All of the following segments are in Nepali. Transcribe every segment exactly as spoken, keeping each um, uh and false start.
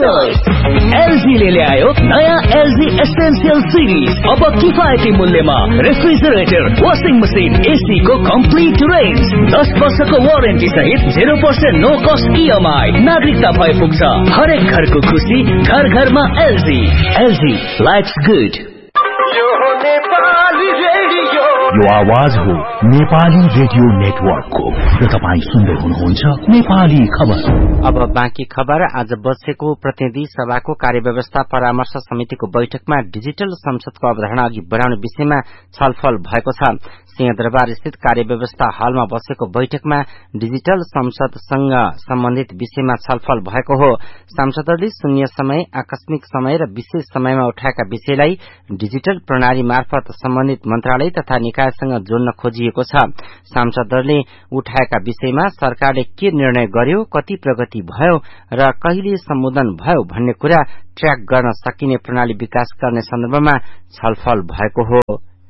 एलजी ले ल्यायो नयाँ एलजी एसेन्शियल सिरिज। अब किफायती मूल्यमा रेफ्रिजरेटर, वाशिङ मसिन, एसी को कम्प्लिट रेन्ज, दस वर्षको वारेन्टी सहित zero percent no cost EMI. नागरिकता भए पुग्छ। हरेक घरको खुसी घर घरमा एलजी। LG lives good. यो आवाज हो नेपाली रेडियो नेटवर्कको र तपाईँ सुन्दै हुनुहुन्छ नेपाली खबर। अब बाँकी खबर। आज बसेको प्रतिनिधि सभाको कार्यव्यवस्था परामर्श समितिको बैठकमा डिजिटल संसदको अवधारणा अघि बढाउने विषयमा छलफल भएको छ। सिंहदरबार स्थित कार्यव्यवस्था हलमा बसेको बैठकमा डिजिटल संसदसँग सम्बन्धित विषयमा छलफल भएको हो। सांसदहरूले शून्य समय, आकस्मिक समय र विशेष समयमा उठाएका विषयलाई डिजिटल प्रणाली मार्फत सम्बन्धित मन्त्रालय तथा निकायसँग जोड्न खोजिएको छ। सांसदहरूले उठाएका विषयमा सरकारले के निर्णय गर्यो, कति प्रगति भयो र कहिले सम्बोधन भयो भन्ने कुरा ट्र्याक गर्न सकिने प्रणाली विकास गर्ने सन्दर्भमा छलफल भएको हो।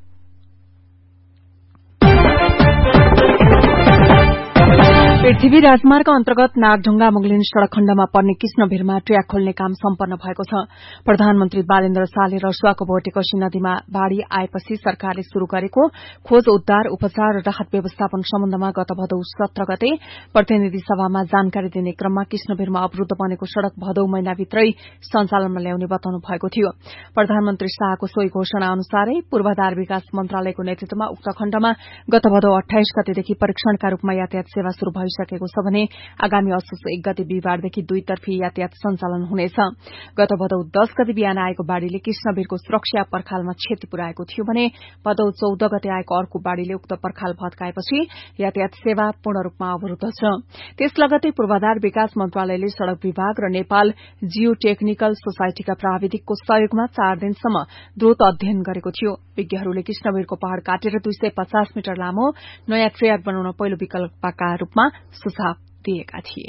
पृथ्वी राजमार्ग अन्तर्गत नागढुङ्गा मुगलिन सड़क खण्डमा पर्ने कृष्णभिरमा ट्र्याक खोल्ने काम सम्पन्न भएको छ। प्रधानमन्त्री बालेन्द्र शाहले रसुवाको भोटेकोशी नदीमा बाढ़ी आएपछि सरकारले शुरू गरेको खोज, उद्धार, उपचार र राहत व्यवस्थापन सम्बन्धमा गत भदौ सत्र गते प्रतिनिधि सभामा जानकारी दिने क्रममा कृष्णभिरमा अवरूद्ध बनेको सड़क भदौ महिनाभित्रै सञ्चालनमा ल्याउने बताउनु भएको थियो। प्रधानमन्त्री शाहको सोही घोषणा अनुसारै पूर्वाधार विकास मन्त्रालयको नेतृत्वमा उक्त खण्डमा गत भदौ अठाइस गतेदेखि परीक्षणका रूपमा यातायात सेवा शुरू भइसकेको छ भने आगामी असोज एक गते बिहिबारदेखि दुईतर्फी यातायात सञ्चालन हुनेछ। गत भदौ दस गते बिहान आएको बाढ़ीले कृष्णभिरको सुरक्षा पर्खालमा क्षति पुर्याएको थियो भने भदौ चौध गते आएको अर्को बाढ़ीले उक्त पर्खाल भत्काएपछि यातायात सेवा पूर्ण रूपमा अवरूद्ध छ। त्यस लगतै पूर्वाधार विकास मन्त्रालयले सड़क विभाग र नेपाल जियो टेक्निकल सोसाइटीका प्राविधिकको सहयोगमा चार दिनसम्म द्रुत अध्ययन गरेको थियो। विज्ञहरूले कृष्णभिरको पहाड़ काटेर दुई सय पचास मिटर लामो नयाँ ट्र्याक बनाउन पहिलो विकल्पका रूपमा सुझाव दिएका थिए।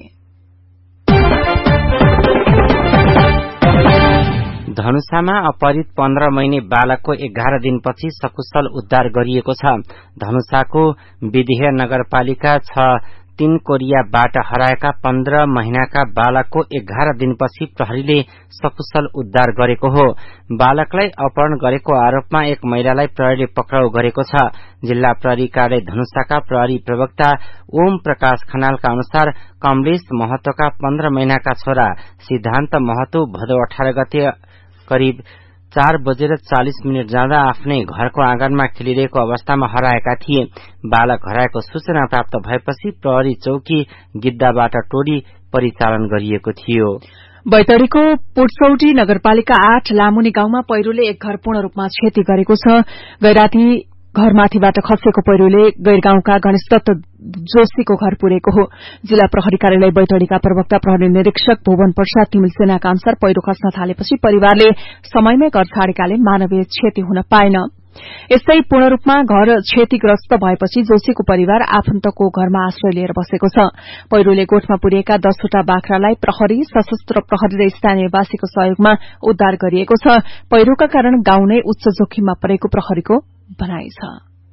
धनुषामा अपहरित पन्ध्र महिने बालकको एघार दिनपछि सकुशल उद्धार गरिएको छ। धनुषाको विदेह नगरपालिका छ तीन कोरियाबाट हराएका पन्ध्र महिनाका बालकको एघार दिनपछि प्रहरीले सकुशल उद्धार गरेको हो। बालकलाई अपहरण गरेको आरोपमा एक महिलालाई प्रहरीले पक्राउ गरेको छ। जिल्ला प्रहरी कार्यालय धनुषाका प्रहरी प्रवक्ता ओम प्रकाश खनालका अनुसार कमलेश महतोका पन्ध्र महिनाका छोरा सिद्धान्त महतो भदौ अठार गते करिब चार बजेर चालिस मिनट जाँदा आफ्नै घरको आँगनमा खेलिरहेको अवस्थामा हराएका थिए। बालक हराएको सूचना प्राप्त भएपछि प्रहरी चौकी गिद्दाबाट टोली परिचालन गरिएको थियो। बैतडीको पुटसौटी नगरपालिका आठ लामुनी गाउँमा पहिरोले एक घर पूर्ण रूपमा क्षति गरेको छ। गैराती घरमाथिबाट खसेको पहिरोले गैरगाउँका गणेश दत्त जोशीको घर पुरेको हो। जिल्ला प्रहरी कार्यालय बैतडीका प्रवक्ता प्रहरी निरीक्षक भुवन प्रसाद तिमिल सेनाका अनुसार पहिरो खस्न थालेपछि परिवारले समयमै घर छाडेकाले मानवीय क्षति हुन पाएन। यस्तै पूर्ण रूपमा घर क्षतिग्रस्त भएपछि जोशीको परिवार आफन्तको घरमा आश्रय लिएर बसेको छ। पहिरोले गोठमा पुरिएका दसवटा बाख्रालाई प्रहरी, सशस्त्र प्रहरी र स्थानीयवासीको सहयोगमा उद्धार गरिएको छ। पहिरोका कारण गाउँ नै उच्च जोखिममा परेको प्रहरीको भनाइ छ।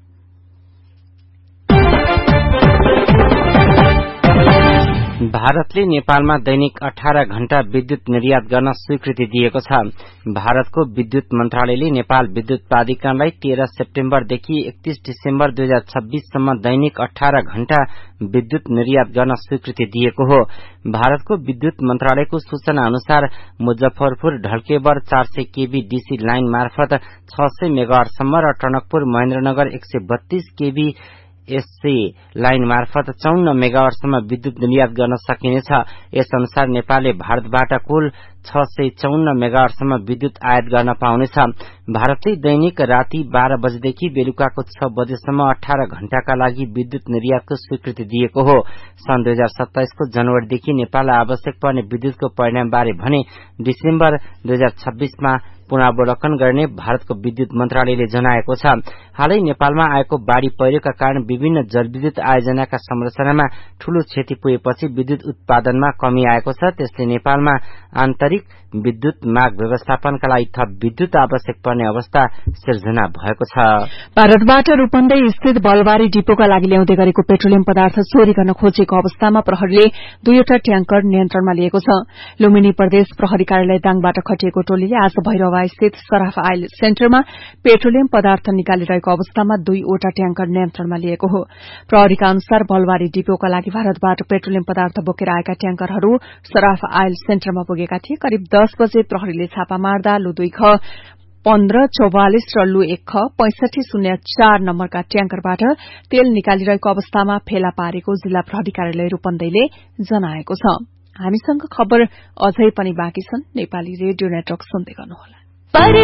भारतले नेपालमा दैनिक अठारह घण्टा विद्युत निर्यात गर्न स्वीकृति दिएको छ। भारतको विद्युत मन्त्रालयले नेपाल विद्युत प्राधिकरणलाई तेह्र सेप्टेम्बरदेखि एकतीस डिसेम्बर दुई हजार छब्बीससम्म दैनिक अठारह घण्टा विद्युत निर्यात गर्न स्वीकृति दिएको हो। भारतको विद्युत मन्त्रालयको सूचना अनुसार मुजफ्फरपुर ढल्केबर चार सय केबी डीसी लाइन मार्फत छ सय मेगावाटसम्म र टनकपुर महेन्द्रनगर एक सय बत्तीस केबी एससी लाइन मार्फत चौन्न मेगावाटसम्म विद्युत निर्यात गर्न सकिनेछ। यस अनुसार नेपालले भारतबाट कुल छ सय चौन्न मेगावाटसम्म विद्युत आयात गर्न पाउनेछ। भारतले दैनिक राति बाह्र बजेदेखि बेलुकाको छ बजेसम्म अठारह घण्टाका लागि विद्युत निर्यातको स्वीकृति दिएको हो। सन् दुई हजार सत्ताइसको जनवरीदेखि नेपाललाई आवश्यक पर्ने विद्युतको परिणामबारे भने डिसेम्बर दुई हजार छब्बीसमा पुनरावलोकन गर्ने भारतको विद्युत मन्त्रालयले जनाएको छ। हालै नेपालमा आएको बाढ़ी पहिरोका कारण विभिन्न जलविद्युत आयोजनाका संरचनामा ठूलो क्षति पुगेपछि विद्युत उत्पादनमा कमी आएको छ। त्यसले नेपालमा आन्तरिक अत्याधिक विद्युत माग व्यवस्थापनका लागि थप विद्युत आवश्यक पर्ने अवस्था सिर्जना भएको छ। भारतबाट रूपन्देही स्थित बलबारी डिपोका लागि ल्याउँदै गरेको पेट्रोलियम पदार्थ चोरी गर्न खोजेको अवस्थामा प्रहरीले दुईवटा ट्याङ्कर नियन्त्रणमा लिएको छ। लुम्बिनी प्रदेश प्रहरी कार्यालय दाङबाट खटिएको टोलीले आज भैरवा स्थित सराफ आयल सेन्टरमा पेट्रोलियम पदार्थ निकालिरहेको अवस्थामा दुईवटा ट्याङ्कर नियन्त्रणमा लिएको हो। प्रहरीका अनुसार बलबारी डिपोका लागि भारतबाट पेट्रोलियम पदार्थ बोकेर आएका ट्याङ्करहरू सराफ आयल सेन्टरमा पुगेका थिए। करिब दस बजे प्रहरीले छापा मार्दा लु दुई ख पन्ध्र चौवालिस र लु एक ख पैंसठी शून्य चार नम्बरका ट्याङ्करबाट तेल निकालिरहेको अवस्थामा फेला पारेको जिल्ला प्रहरी कार्यालय रूपन्देहीले जनाएको छ। हामीसँग खबर अझै पनि बाँकी छन्। नेपाली रेडियो नेटवर्क सुन्दै गर्नुहोला।